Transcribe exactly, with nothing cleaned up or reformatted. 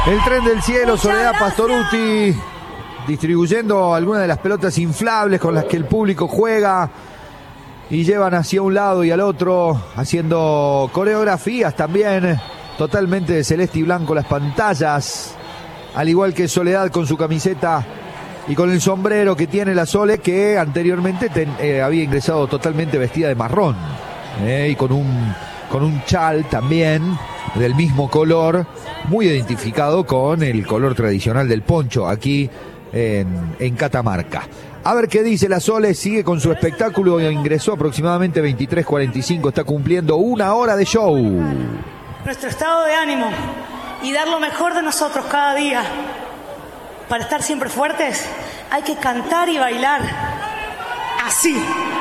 El tren del cielo, Soledad Pastorutti, distribuyendo algunas de las pelotas inflables con las que el público juega y llevan hacia un lado y al otro, haciendo coreografías también, totalmente de celeste y blanco las pantallas, al igual que Soledad con su camiseta y con el sombrero que tiene la Sole, que anteriormente ten, eh, había ingresado totalmente vestida de marrón, eh, y con un, con un chal también del mismo color, muy identificado con el color tradicional del poncho aquí en, en Catamarca. A ver qué dice la Sole, sigue con su espectáculo, ingresó aproximadamente veintitrés cuarenta y cinco, está cumpliendo una hora de show. Nuestro estado de ánimo y dar lo mejor de nosotros cada día. Para estar siempre fuertes hay que cantar y bailar así.